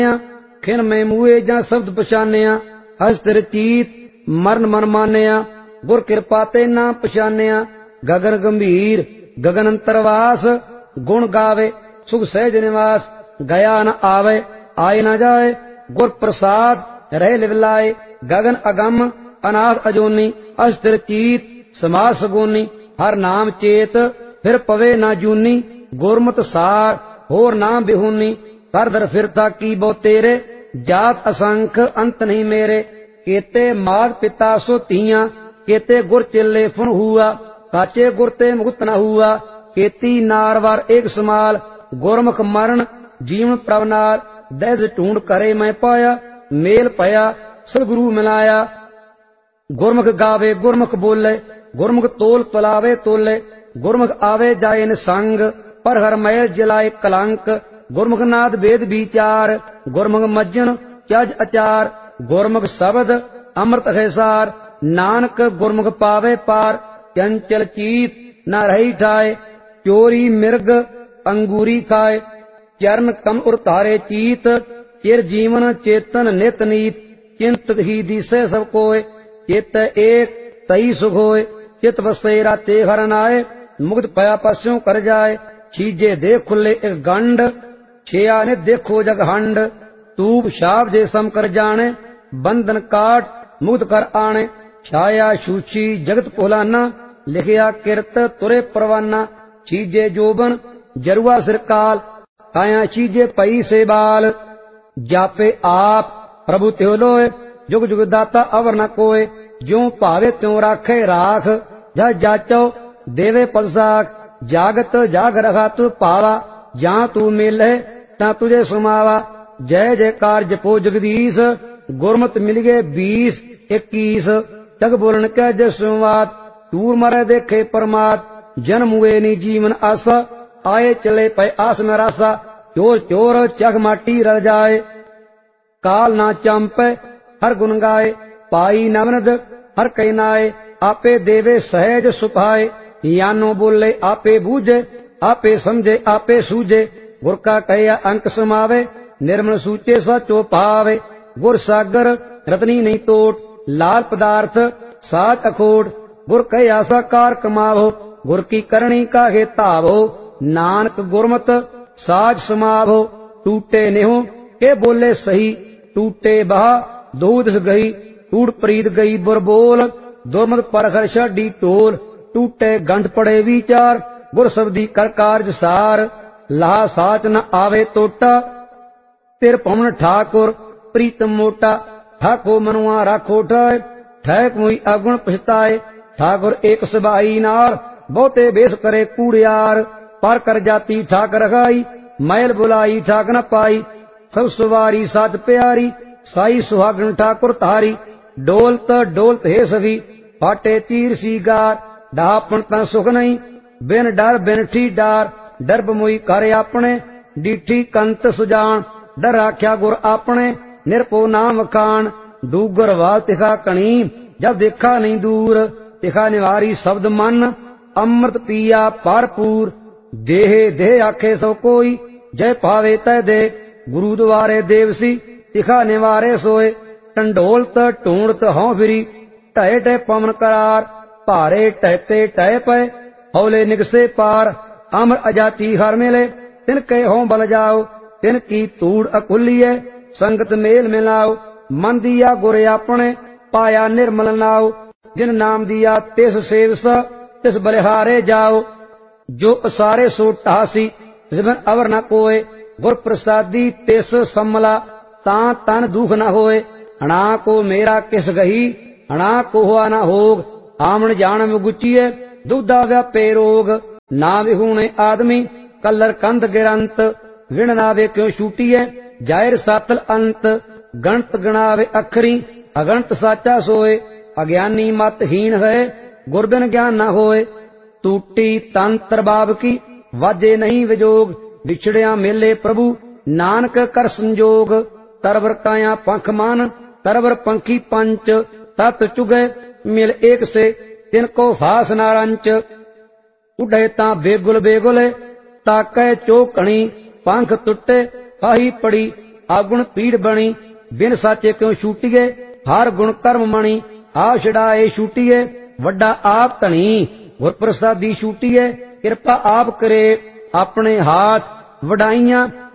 खिन में मूए जा शब्द पछानिया, हस्तिर चीत मरण मन मानिया, गुर कृपा ते ना पछानिया, गगन गंभीर गगन अंतरवास, गुण गावे सुख सहज निवास, गया न आवे आए न जाए, गुर प्रसाद रह लिवलाए, गगन अगम अनाथ अजोनी, अस्थिर चीत समाज सगोनी, हर नाम चेत फिर पवे ना जूनी, गुरमत सार होर नाम बिहूनी, कर दर फिरता की बो तेरे, जात असंख अंत नहीं मेरे, केते मात पिता सो तियां, केते गुर चेले फुन हुआ, काचे गुर ते मुक्त न हुआ, केती नारवार एक समाल, गुरमुख मरण जीवन प्रवनाल, दस ढूंढ करे मैं पाया, मेल पया सदगुरु मिलाया, गुरमुख गावे गुरमुख बोले, गुरमुख तोल तलावे तोले, गुरमुख आवे जाए निसंग, पर हर मय जलाए कलंक, गुरमुख नाद वेद विचार, गुरमुख मज्जन चज अचार, गुरमुख शब्द अमृत है सार, नानक गुरमुख पावे पार, चंचल चीत न रही ठाए, चोरी मिर्ग अंगूरी खाए, चरण कम उतारे चीत, चिर जीवन चेतन नित नीत, चिंत ही दिसे सब कोय, चित एक तई सुख होय, चित बसे राते हरन आए, मुक्त पया पस्यों कर जाए, छीजे देख खुले एक गंड, छिया ने देखो जग हंड, तूब शाप जे सम कर जाने, बंधन काट मुक्त कर आने, छाया सूची जगत पोलाना, लिखिया किरत तुरे परवाना, छीजे जोबन जरुआ सिरकाल, काया छीजे पई से बाल, जापे आप प्रभु त्यो लोय, जुग जुग दाता अवर न कोय, ज्यों भावे त्यों राखे राख, जा जाचो देवे पदसाख, जागत जाग रखा तू पावा, जहां तू मिले ता तुझे सुमावा, जय जयकार जपो जगदीश, गुरमत मिल गए 20-21, जग बोलन कै जय संवाद, टूर मरे देखे परमात, जन्म हुए नी जीवन आसा, आए चले पे आस में रासा, चोर चोर चख माटी रल जाए, काल ना चंपे हर गुण गाए, पाई नवनद हर कई नाए, आपे देवे सहज सुभाए, यानो बोले आपे बूझे, आपे समझे आपे सूझे, गुर का कहिया अंक समावे, निर्मल सूचे सचो पावे, गुर सागर रतनी नहीं तोट, लाल पदार्थ साच अखोट, गुर कहिया साकार कमावो, गुर की करणी का हे तावो, नानक गुरमत साज समावो, टूटे नेहो के बोले सही, टूटे बहा दूध गई, टूट प्रीत गई बुर बोल, दुर्मत पर हर्षा डी टोल, टूटे गंठ पड़े विचार, गुर शब्दी कर कार्य सार, ला साच न आवे तोटा, तिर पवन ठाकुर प्रीतम मोटा, ठाको मनुआ राखो ठाए, ठैक मुई अगुण पछताए, ठाकुर एक सबाई नार, बहुते बेस करे कूड़ियार, पर कर जाती ठाक रखाई, मैल बुलाई ठाक न पाई, सब सुवारी साथ प्यारी, साई सुहागन ठाकुर तारी, डोलत हे सभी, फाटे तीर सी गार, ढापन ता सुख नहीं, बिन डर बिन ठी डार, डर बमुई कर अपने, डीठी कंत सुजान, डर आख्या गुर अपने, निरपो नाम खान, डूगर वाल तिखा कणी, जब देखा नहीं दूर, तिखा निवारी शब्द मन, अमृत पिया भरपूर, देहे देह आखे सो कोई, जय पावे तय दे, गुरु द्वारे देवसी, तिखा निवारे सोए, टंडोलत ढूंढत हों फिरी, टह टह पवन करार, भारे टहते टह पे, हौले निगसे पार, अमर अजाती हर मिले, तिनके हों बल जाओ, तिनकी तूड़ अकुलिए, संगत मेल मिलाओ, मन दिया गुरे अपने, पाया निर्मल नाओ, जिन नाम दिया तिस सेवस, तिस बलिहारे जाओ, जो असारे सो टासी, जिवन अवर न कोय, गुर प्रसादी तिस सम्मला, तां तन दुख न होए, हणा को मेरा किस गही, हणा को हुआ न होग, आमन जान मुगुचिए, दुधा व्यापे रोग, ना विहूणे आदमी, कलर कंध गिरंत, विण नावे क्यों छूटिए, जाहिर सातल अंत, गणत गणावे अखरी, अगणत साचा सोए, अज्ञानी मत हीन है, गुरबिन ज्ञान न होए, टूटी तंत्र बाब की, वाजे नहीं विजोग, बिछड़िया मेले प्रभु, नानक कर संजोग, तरवर काया पंख मान, तरवर पंखी पंच, तत चुगे मिल एक से, तिनको फास नारंच, उड़े ता बेगुल बेगुले, ताकै चौकणी, पंख टुटे फाही पड़ी, ਆਗੁਣ ਪੀੜ ਬਣੀ ਬਿਨ ਸਾਚੇ ਕਿਉ ਛੂਟੀਏ ਹਰ ਗੁਣ ਕਰਮ ਮਣੀ ਆ ਛਡਾਏ ਛੂਟੀਏ ਵੱਡਾ ਆਪ ਧਣੀ ਗੁਰ ਪ੍ਰਸਾਦੀ ਛੂਟੀਏ ਕਿਰਪਾ ਆਪ ਕਰੇ ਆਪਣੇ ਹਾਥ ਵਡਾਈਆਂ